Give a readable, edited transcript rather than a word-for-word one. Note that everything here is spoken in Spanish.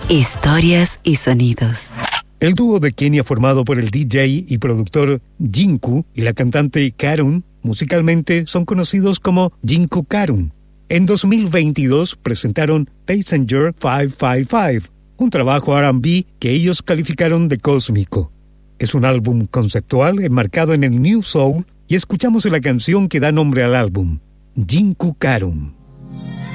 Historias y sonidos. El dúo de Kenia formado por el DJ y productor Jinku y la cantante Karun, musicalmente son conocidos como Jinku Karun. En 2022 presentaron Passenger 555, un trabajo R&B que ellos calificaron de cósmico. Es un álbum conceptual enmarcado en el New Soul y escuchamos la canción que da nombre al álbum, Jinku Karun.